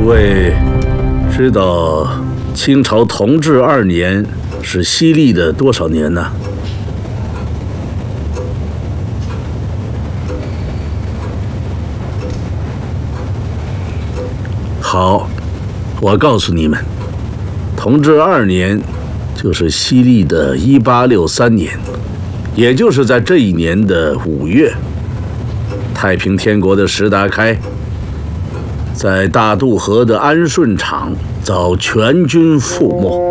位知道清朝同治2年是西历的多少年呢？好，我告诉你们，同治2年就是西历的1863年，也就是在这一年的5月，太平天国的石达开在大渡河的安顺场遭全军覆没。